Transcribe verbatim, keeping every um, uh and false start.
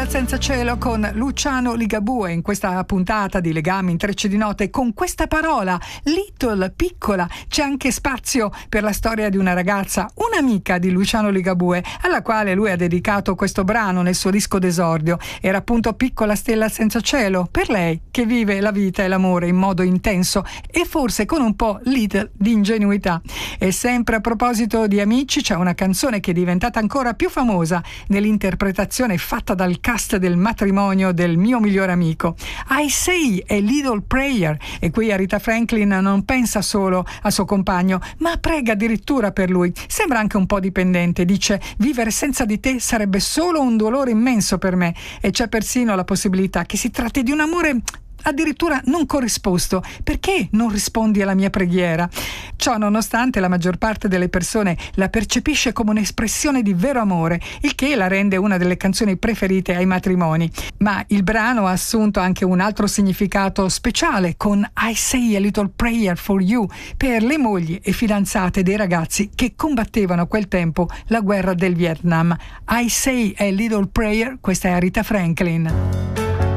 senza cielo con Luciano Ligabue in questa puntata di Legami, Intrecci di Note con questa parola little, piccola. C'è anche spazio per la storia di una ragazza, un'amica di Luciano Ligabue, alla quale lui ha dedicato questo brano nel suo disco d'esordio. Era appunto Piccola stella senza cielo, per lei che vive la vita e l'amore in modo intenso e forse con un po' little di ingenuità. E sempre a proposito di amici, c'è una canzone che è diventata ancora più famosa nell'interpretazione fatta dal cast del matrimonio del mio migliore amico. I Say a Little Prayer, e qui Aretha Franklin non pensa solo al suo compagno, ma prega addirittura per lui. Sembra anche un po' dipendente, dice: vivere senza di te sarebbe solo un dolore immenso per me, e c'è persino la possibilità che si tratti di un amore addirittura non corrisposto. Perché non rispondi alla mia preghiera? Ciò nonostante, la maggior parte delle persone la percepisce come un'espressione di vero amore, il che la rende una delle canzoni preferite ai matrimoni. Ma il brano ha assunto anche un altro significato speciale con I Say a Little Prayer for You per le mogli e fidanzate dei ragazzi che combattevano a quel tempo la guerra del Vietnam. I Say a Little Prayer, questa è Aretha Franklin.